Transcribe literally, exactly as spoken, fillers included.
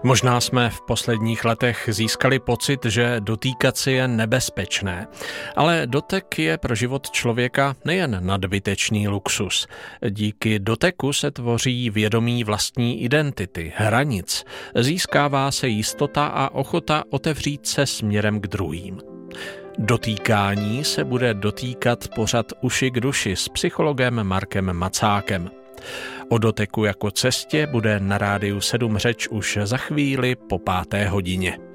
Možná jsme v posledních letech získali pocit, že dotýkat si je nebezpečné. Ale dotek je pro život člověka nejen nadbytečný luxus. Díky doteku se tvoří vědomí vlastní identity, hranic. Získává se jistota a ochota otevřít se směrem k druhým. Dotýkání se bude dotýkat pořad Uši k duši s psychologem Markem Macákem. O doteku jako cestě bude na Rádiu sedm řeč už za chvíli po páté hodině.